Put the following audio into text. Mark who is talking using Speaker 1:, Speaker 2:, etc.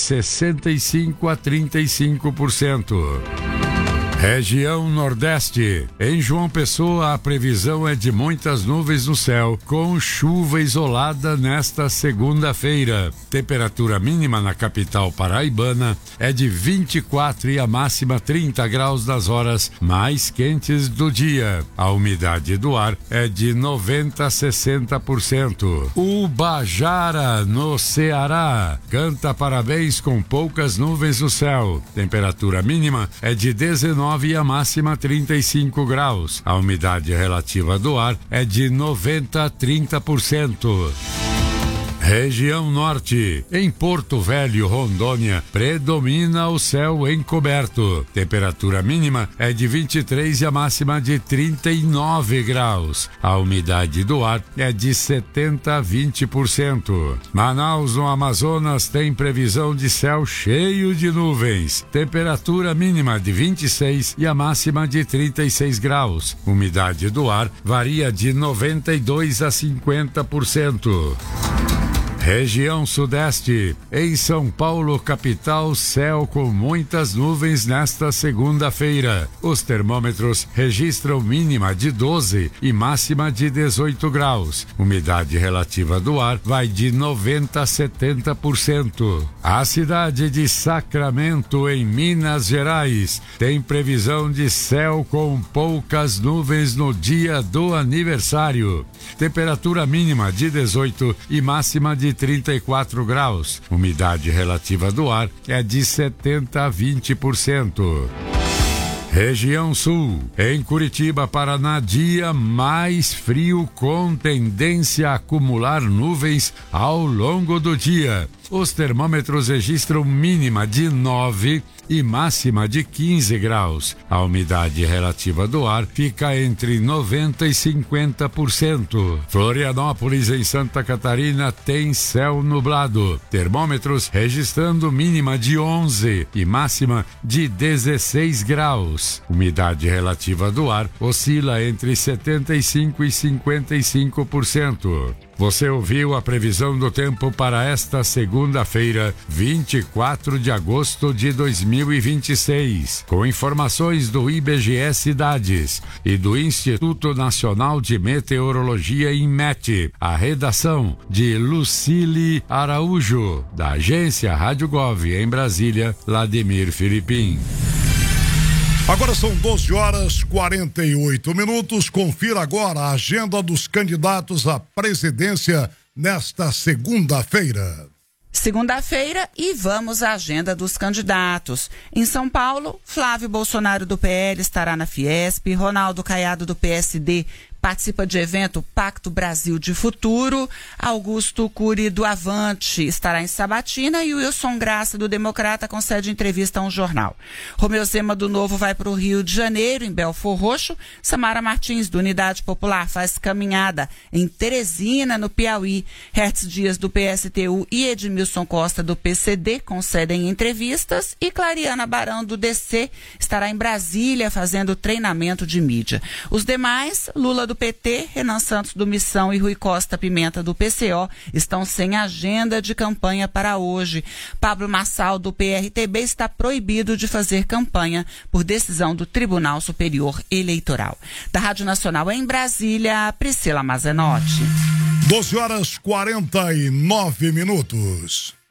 Speaker 1: 65% a 35%. Região Nordeste. Em João Pessoa, a previsão é de muitas nuvens no céu, com chuva isolada nesta segunda-feira. Temperatura mínima na capital paraibana é de 24 e a máxima 30 graus nas horas mais quentes do dia. A umidade do ar é de 90% a 60%. Ubajara, no Ceará, canta parabéns com poucas nuvens no céu. Temperatura mínima é de 19 e a máxima 35 graus. A umidade relativa do ar é de 90% a 30%. Região Norte. Em Porto Velho, Rondônia, predomina o céu encoberto. Temperatura mínima é de 23 e a máxima de 39 graus. A umidade do ar é de 70% a 20%. Manaus, no Amazonas, tem previsão de céu cheio de nuvens. Temperatura mínima de 26 e a máxima de 36 graus. Umidade do ar varia de 92% a 50%. Região Sudeste. Em São Paulo, capital, céu com muitas nuvens nesta segunda-feira. Os termômetros registram mínima de 12 e máxima de 18 graus. Umidade relativa do ar vai de 90% a 70%. A cidade de Sacramento, em Minas Gerais, tem previsão de céu com poucas nuvens no dia do aniversário. Temperatura mínima de 18 e máxima de 34 graus. Umidade relativa do ar é de 70% a 20%. Região Sul. Em Curitiba, Paraná, dia mais frio com tendência a acumular nuvens ao longo do dia. Os termômetros registram mínima de 9 e máxima de 15 graus. A umidade relativa do ar fica entre 90% e 50%. Florianópolis, em Santa Catarina, tem céu nublado. Termômetros registrando mínima de 11 e máxima de 16 graus. Umidade relativa do ar oscila entre 75% e 55%. Você ouviu a previsão do tempo para esta segunda-feira, 24 de agosto de 2026, com informações do IBGE Cidades e do Instituto Nacional de Meteorologia, INMET. A redação de Lucile Araújo, da agência Rádio Gov, em Brasília, Vladimir Filipim.
Speaker 2: Agora são 12h48. Confira agora a agenda dos candidatos à presidência nesta segunda-feira.
Speaker 3: Segunda-feira, e vamos à agenda dos candidatos. Em São Paulo, Flávio Bolsonaro do PL estará na Fiesp, Ronaldo Caiado do PSD participa de evento Pacto Brasil de Futuro, Augusto Cury do Avante estará em Sabatina e Wilson Graça do Democrata concede entrevista a um jornal. Romeu Zema do Novo vai para o Rio de Janeiro, em Belfor Roxo. Samara Martins do Unidade Popular faz caminhada em Teresina, no Piauí. Hertz Dias do PSTU e Edmilson Costa do PCD concedem entrevistas e Clariana Barão do DC estará em Brasília fazendo treinamento de mídia. Os demais, Lula do PT, Renan Santos do Missão e Rui Costa Pimenta do PCO estão sem agenda de campanha para hoje. Pablo Marçal do PRTB está proibido de fazer campanha por decisão do Tribunal Superior Eleitoral. Da Rádio Nacional em Brasília, Priscila Mazenotti.
Speaker 2: 12h49.